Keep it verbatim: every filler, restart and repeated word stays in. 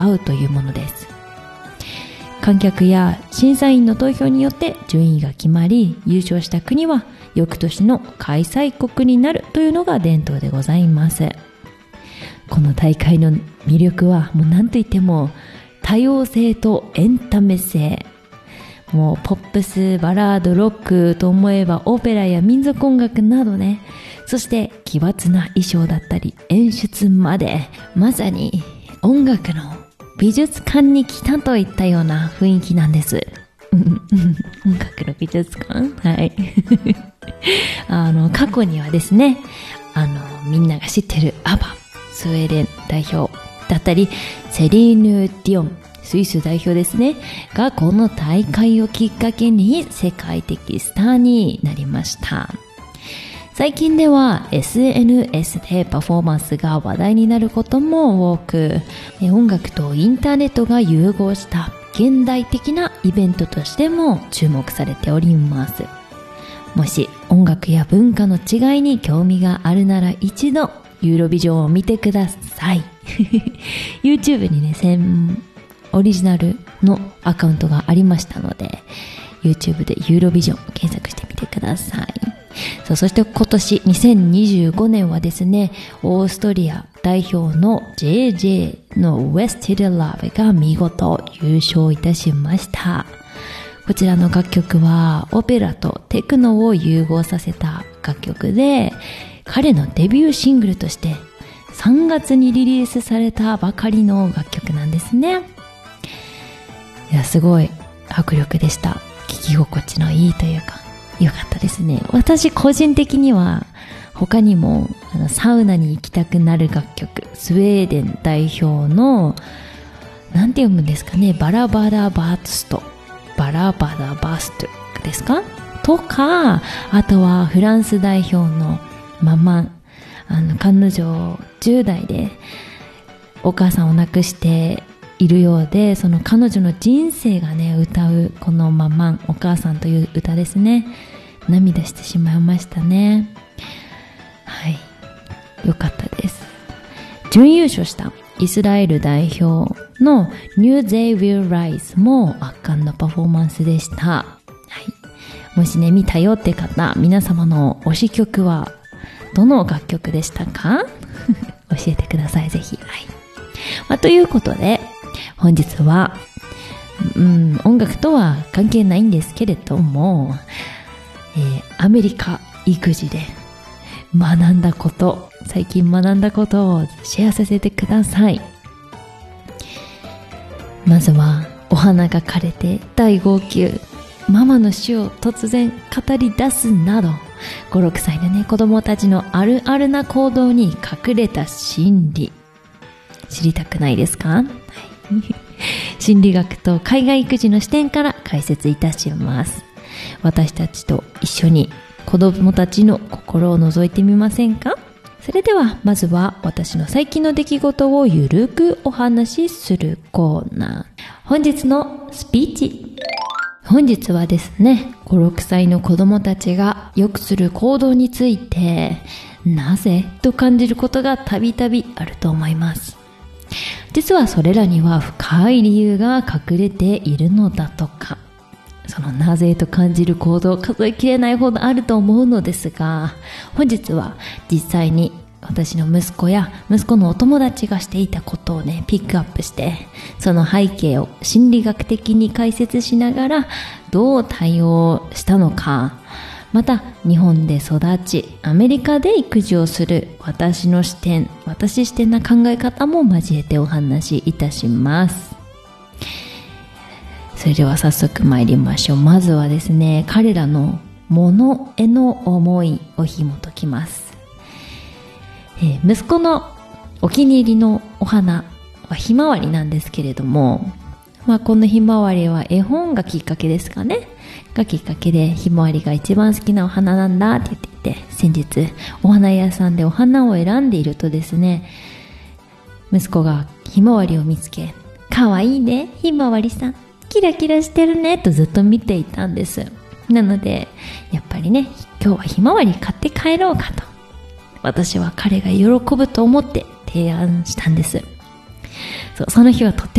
合うというものです。観客や審査員の投票によって順位が決まり、優勝した国は翌年の開催国になるというのが伝統でございます。この大会の魅力はもう何と言っても多様性とエンタメ性。もうポップス、バラード、ロックと思えばオペラや民族音楽などね、そして奇抜な衣装だったり演出まで、まさに音楽の美術館に来たといったような雰囲気なんです。音楽の美術館、はい。あの過去にはですね、あのみんなが知ってるアバ、スウェーデン代表だったり、セリーヌ・ディオン、スイス代表ですねが、この大会をきっかけに世界的スターになりました。最近では エスエヌエス でパフォーマンスが話題になることも多く、音楽とインターネットが融合した現代的なイベントとしても注目されております。もし音楽や文化の違いに興味があるなら一度ユーロビジョンを見てください。YouTube にね、専オリジナルのアカウントがありましたので、YouTube でユーロビジョン検索してみてください。そう、そして今年にせんにじゅうごねんはですね、オーストリア代表の ジェイジェイ の Wasted Love が見事優勝いたしました。こちらの楽曲はオペラとテクノを融合させた楽曲で、彼のデビューシングルとしてさんがつにリリースされたばかりの楽曲なんですね。いや、すごい迫力でした。聴き心地のいいというか、よかったですね。私個人的には他にもあのサウナに行きたくなる楽曲、スウェーデン代表のなんて読むんですかね、バラバラバーストバラバラバーストですかとか、あとはフランス代表のママン、あの彼女じゅう代でお母さんを亡くしているようで、その彼女の人生がね歌うこのママン、お母さんという歌ですね。涙してしまいましたね。はい、よかったです。準優勝したイスラエル代表の New They Will Rise も圧巻のパフォーマンスでした。はい、もしね見たよって方、皆様の推し曲はどの楽曲でしたか？教えてください、ぜひ。はい、まあ、ということで本日は、うん、音楽とは関係ないんですけれども、えー、アメリカ育児で学んだこと、最近学んだことをシェアさせてください。まずはお花が枯れて大号泣、ママの死を突然語り出すなど、ご、ろくさいのね子供たちのあるあるな行動に隠れた心理、知りたくないですか？はい、心理学と海外育児の視点から解説いたします。私たちと一緒に子供たちの心を覗いてみませんか？それではまずは私の最近の出来事をゆるくお話しするコーナー。本日のスピーチ。本日はですね、ご、ろくさいの子供たちがよくする行動について、なぜと感じることがたびたびあると思います。実はそれらには深い理由が隠れているのだとか。そのなぜと感じる行動、数えきれないほどあると思うのですが、本日は実際に私の息子や息子のお友達がしていたことをねピックアップして、その背景を心理学的に解説しながらどう対応したのか、また日本で育ちアメリカで育児をする私の視点、私視点な考え方も交えてお話しいたします。それでは早速参りましょう。まずはですね、彼らの物への思いを紐解きます。えー、息子のお気に入りのお花はひまわりなんですけれども、まあ、このひまわりは絵本がきっかけですかねがきっかけで、ひまわりが一番好きなお花なんだって言っていて、先日お花屋さんでお花を選んでいるとですね、息子がひまわりを見つけ、かわいいねひまわりさん、キラキラしてるねとずっと見ていたんです。なのでやっぱりね、今日はひまわり買って帰ろうかと私は彼が喜ぶと思って提案したんです。 そう、その日はとって